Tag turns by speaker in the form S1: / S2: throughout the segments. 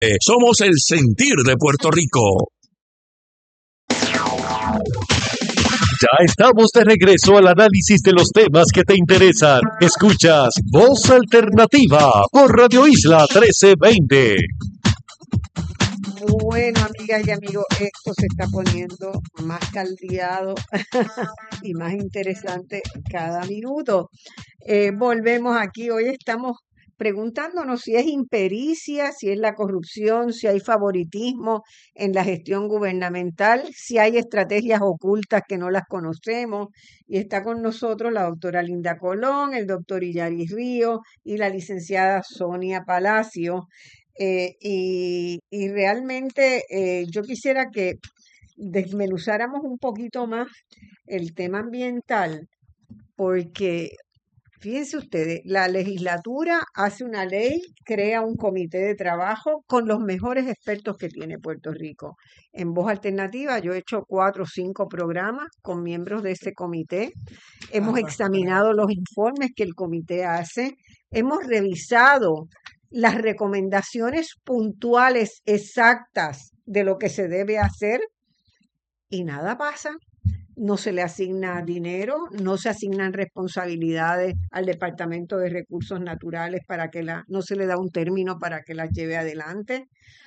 S1: Somos el sentir de Puerto Rico.
S2: Ya estamos de regreso al análisis de los temas que te interesan. Escuchas Voz Alternativa por Radio Isla 1320.
S3: Bueno, amigas y amigos, esto se está poniendo más caldeado y más interesante cada minuto. Volvemos aquí. Hoy estamos preguntándonos si es impericia, si es la corrupción, si hay favoritismo en la gestión gubernamental, si hay estrategias ocultas que no las conocemos. Y está con nosotros la doctora Linda Colón, el doctor Illaris Río y la licenciada Sonia Palacio. Y realmente yo quisiera que desmenuzáramos un poquito más el tema ambiental, porque fíjense ustedes, la legislatura hace una ley, crea un comité de trabajo con los mejores expertos que tiene Puerto Rico. En Voz Alternativa yo he hecho 4 o 5 programas con miembros de ese comité. Hemos examinado los informes que el comité hace, hemos revisado las recomendaciones puntuales exactas de lo que se debe hacer y nada pasa. No se le asigna dinero, no se asignan responsabilidades al Departamento de Recursos Naturales no se le da un término para que las lleve adelante.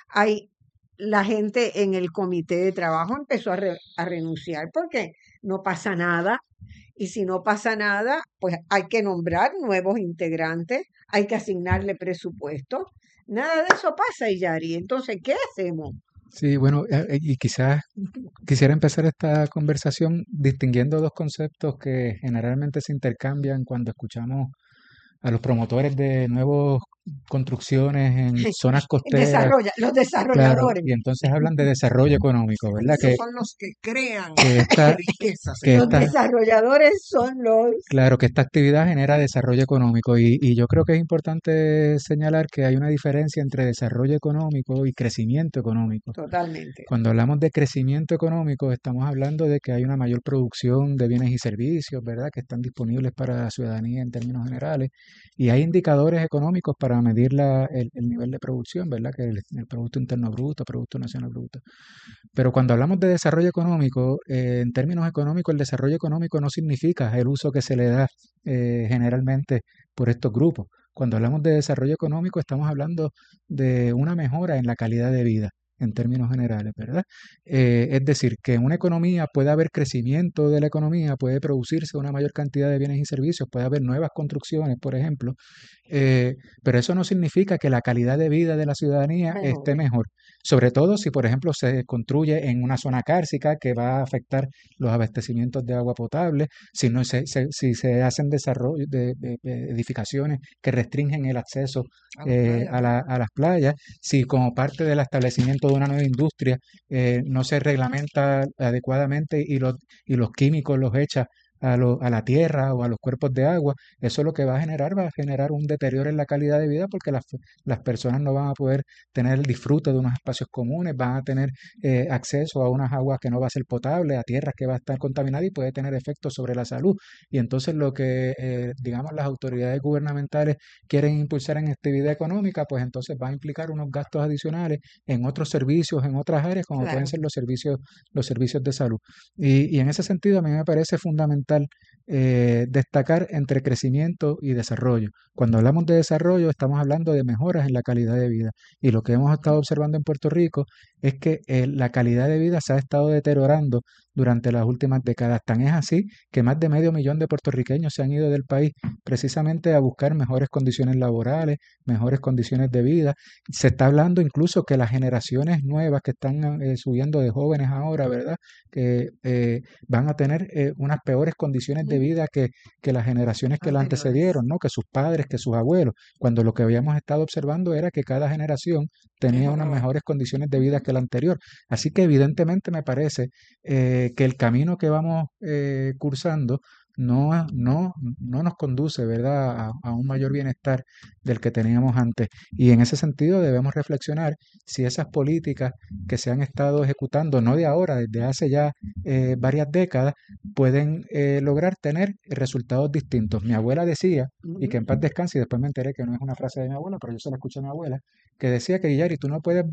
S3: La gente en el comité de trabajo empezó a renunciar porque no pasa nada. Y si no pasa nada, pues hay que nombrar nuevos integrantes, hay que asignarle presupuesto. Nada de eso pasa, Yari. Entonces, ¿qué hacemos?
S4: Sí, bueno, y quizás quisiera empezar esta conversación distinguiendo dos conceptos que generalmente se intercambian cuando escuchamos a los promotores de nuevas construcciones en zonas costeras,
S3: Los
S4: claro,
S3: desarrolladores.
S4: y entonces hablan de desarrollo económico, ¿verdad?
S5: Esos son los que crean
S4: que esta,
S5: riqueza,
S4: que
S3: Los
S5: señor.
S4: esta,
S3: desarrolladores son
S4: claro, que esta actividad genera desarrollo económico y yo creo que es importante señalar que hay una diferencia entre desarrollo económico y crecimiento económico.
S3: Totalmente.
S4: Cuando hablamos de crecimiento económico, estamos hablando de que hay una mayor producción de bienes y servicios, ¿verdad? Que están disponibles para la ciudadanía en términos generales. Y hay indicadores económicos para medir el nivel de producción, ¿verdad? Que el Producto Interno Bruto, Producto Nacional Bruto. Pero cuando hablamos de desarrollo económico, en términos económicos, el desarrollo económico no significa el uso que se le da generalmente por estos grupos. Cuando hablamos de desarrollo económico, estamos hablando de una mejora en la calidad de vida en términos generales, ¿verdad? Es decir, que en una economía puede haber crecimiento de la economía, puede producirse una mayor cantidad de bienes y servicios, puede haber nuevas construcciones, por ejemplo, pero eso no significa que la calidad de vida de la ciudadanía esté mejor. Sobre todo si, por ejemplo, se construye en una zona cárcica que va a afectar los abastecimientos de agua potable, si se hacen desarrollo de edificaciones que restringen el acceso a las playas, si como parte del establecimiento de una nueva industria no se reglamenta adecuadamente y los químicos los echa a la tierra o a los cuerpos de agua, eso lo que va a generar un deterioro en la calidad de vida porque las personas no van a poder tener el disfrute de unos espacios comunes, van a tener acceso a unas aguas que no va a ser potable, a tierras que va a estar contaminada y puede tener efectos sobre la salud. Y entonces lo que, digamos, las autoridades gubernamentales quieren impulsar en actividad económica, pues entonces va a implicar unos gastos adicionales en otros servicios, en otras áreas, como pueden ser los servicios de salud. Y en ese sentido a mí me parece fundamental destacar entre crecimiento y desarrollo. Cuando hablamos de desarrollo estamos hablando de mejoras en la calidad de vida y lo que hemos estado observando en Puerto Rico es que la calidad de vida se ha estado deteriorando durante las últimas décadas. Tan es así que más de 500,000 de puertorriqueños se han ido del país precisamente a buscar mejores condiciones laborales, mejores condiciones de vida. Se está hablando incluso que las generaciones nuevas que están subiendo de jóvenes ahora, ¿verdad? Que van a tener unas peores condiciones de vida que las generaciones que la antecedieron, ¿no? Que sus padres, que sus abuelos, cuando lo que habíamos estado observando era que cada generación tenía unas mejores condiciones de vida que la anterior. Así que evidentemente me parece que el camino que vamos cursando no nos conduce, ¿verdad?, a un mayor bienestar del que teníamos antes. Y en ese sentido debemos reflexionar si esas políticas que se han estado ejecutando, no de ahora, desde hace ya varias décadas, pueden lograr tener resultados distintos. Mi abuela decía, y que en paz descanse, y después me enteré que no es una frase de mi abuela, pero yo se la escuché a mi abuela, que decía que, Yari, tú no puedes